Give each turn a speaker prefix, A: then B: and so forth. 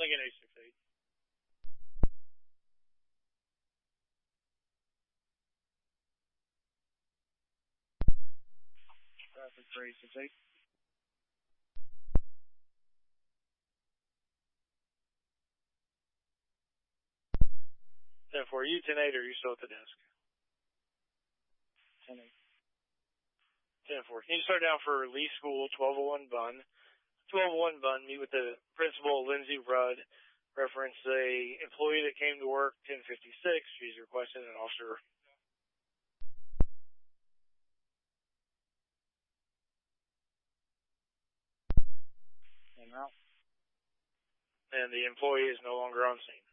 A: Lincoln 868. Traffic for 868. 10-4, you 10-8, or are you still at the desk? 10-8. 10-4. Can you start down for Lee School, 1201 Bunn? 1201 Bunn, meet with the principal, Lindsay Rudd. Reference a employee that came to work 1056. She's requesting an officer. And the employee is no longer on scene.